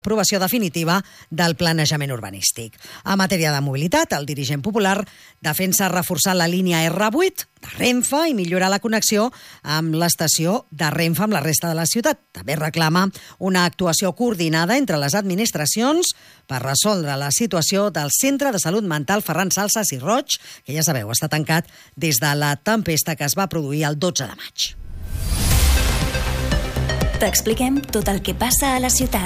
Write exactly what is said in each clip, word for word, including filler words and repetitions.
aprovació definitiva del planejament urbanístic. En matèria de mobilitat, el dirigent popular defensa reforçar la línia erre vuit de Renfe i millorar la connexió amb l'estació de Renfe amb la resta de la ciutat. També reclama una actuació coordinada entre les administracions per resoldre la situació del Centre de Salut Mental Ferran Salsas i Roig, que ja sabeu, està tancat des de la tempesta que es va produir el dotze de maig. T'expliquem tot el que passa a la ciutat.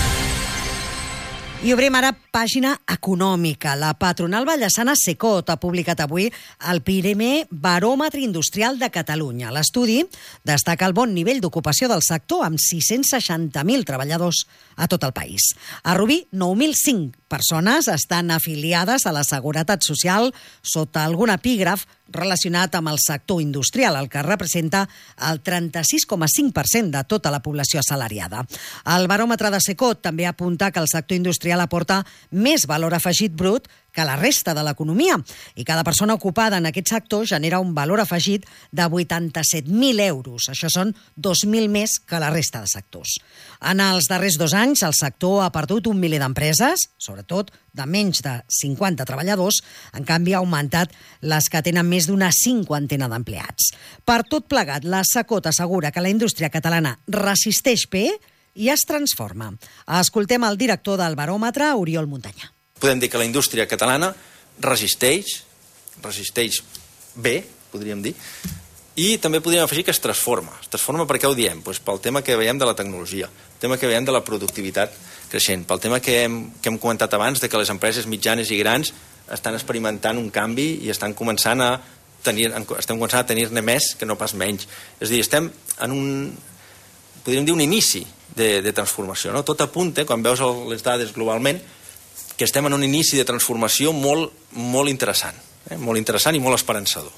I obrim ara pàgina econòmica. La patronal vallesana Secot ha publicat avui el primer baròmetre industrial de Catalunya. L'estudi destaca el bon nivell d'ocupació del sector amb sis-cents seixanta mil treballadors a tot el país. A Rubí, nou mil cinc persones estan afiliades a la Seguretat Social sota algun epígraf relacionat amb el sector industrial, el que representa el trenta-sis coma cinc per cent de tota la població assalariada. El baròmetre de Secot també apunta que el sector industrial aporta més valor afegit brut que la resta de l'economia i cada persona ocupada en aquest sector genera un valor afegit de vuitanta-set mil euros. Això són dos mil més que la resta de sectors. En els darrers dos anys, el sector ha perdut un miler d'empreses, sobretot de menys de cinquanta treballadors. En canvi, ha augmentat les que tenen més d'una cinquantena d'empleats. Per tot plegat, la Secot assegura que la indústria catalana resisteix bé i es transforma. Escoltem el director del baròmetre, Oriol Muntanyà. Podem dir que la indústria catalana resisteix, resisteix bé, podríem dir, i també podríem afegir que es transforma. Es transforma per què ho diem? Pues pel tema que veiem de la tecnologia, el tema que veiem de la productivitat creixent, pel tema que hem, que hem comentat abans de que les empreses mitjanes i grans estan experimentant un canvi i estan començant a tenir, estem començant a tenir-ne més que no pas menys. És a dir, estem en un, podríem dir, un inici de, de transformació. No? Tot apunta, quan veus les dades globalment, que estem en un inici de transformació molt, molt interessant, eh? molt interessant i molt esperançador.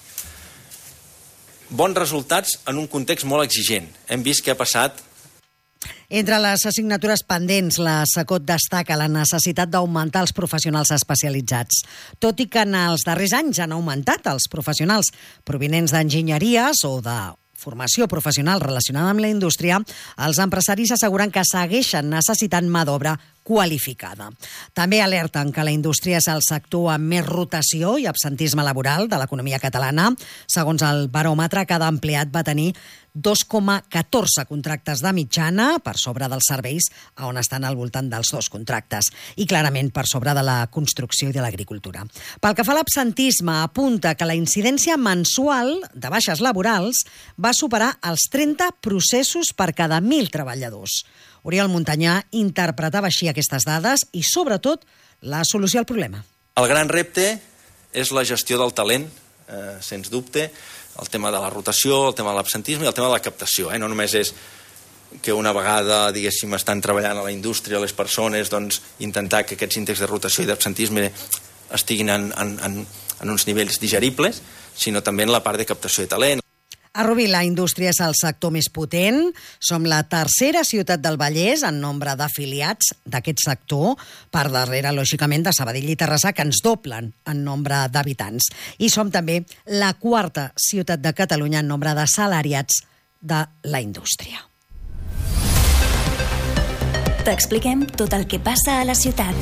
Bons resultats en un context molt exigent. Hem vist què ha passat. Entre les assignatures pendents, la Secot destaca la necessitat d'augmentar els professionals especialitzats. Tot i que en els darrers anys han augmentat els professionals provinents d'enginyeries o de formació professional relacionada amb la indústria, els empresaris asseguren que segueixen necessitant mà d'obra qualificada. També alerten que la indústria és el sector amb més rotació i absentisme laboral de l'economia catalana. Segons el baròmetre, cada empleat va tenir dos coma catorze contractes de mitjana, per sobre dels serveis, on estan al voltant dels dos contractes, i clarament per sobre de la construcció i de l'agricultura. Pel que fa a l'absentisme, apunta que la incidència mensual de baixes laborals va superar els trenta processos per cada mil treballadors. Oriol Muntanyà interpretava així aquestes dades i, sobretot, la solució al problema. El gran repte és la gestió del talent, eh, sens dubte, el tema de la rotació, el tema de l'absentisme i el tema de la captació. Eh? No només és que una vegada, diguéssim, estan treballant a la indústria les persones, doncs intentar que aquests índexs de rotació i d'absentisme estiguin en, en, en, en uns nivells digeribles, sinó també en la part de captació de talent. A Rubí, la indústria és el sector més potent. Som la tercera ciutat del Vallès en nombre d'afiliats d'aquest sector, per darrere, lògicament, de Sabadell i Terrassa, que ens doblen en nombre d'habitants. I som també la quarta ciutat de Catalunya en nombre de salariats de la indústria. T'expliquem tot el que passa a la ciutat.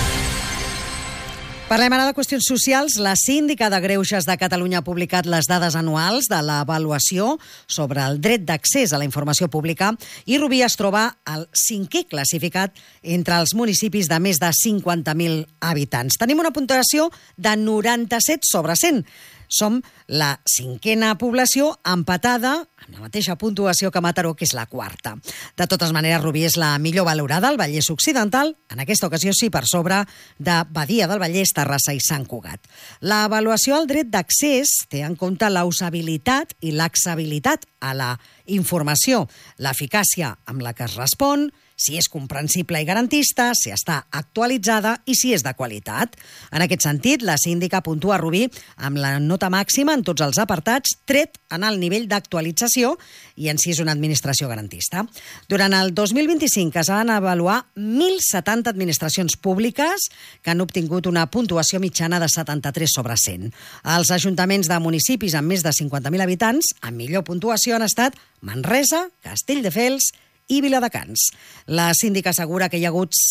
Parlem ara de qüestions socials. La síndica de Greuges de Catalunya ha publicat les dades anuals de l'avaluació sobre el dret d'accés a la informació pública i Rubí es troba al cinquè classificat entre els municipis de més de cinquanta mil habitants. Tenim una puntuació de noranta-set sobre cent. Som la cinquena població empatada amb la mateixa puntuació que Mataró, que és la quarta. De totes maneres, Rubí és la millor valorada al Vallès Occidental, en aquesta ocasió sí per sobre de Badia del Vallès, Terrassa i Sant Cugat. L'avaluació al dret d'accés té en compte la usabilitat i l'accessibilitat a la informació, l'eficàcia amb la que es respon, si és comprensible i garantista, si està actualitzada i si és de qualitat. En aquest sentit, la síndica puntua Rubí amb la nota màxima en tots els apartats, tret en el nivell d'actualització i en si és una administració garantista. Durant el dos mil vint-i-cinc es van avaluar mil setanta administracions públiques que han obtingut una puntuació mitjana de setanta-tres sobre cent. Els ajuntaments de municipis amb més de cinquanta mil habitants amb millor puntuació han estat Manresa, Castelldefels i Viladecans. La síndica assegura que hi ha hagut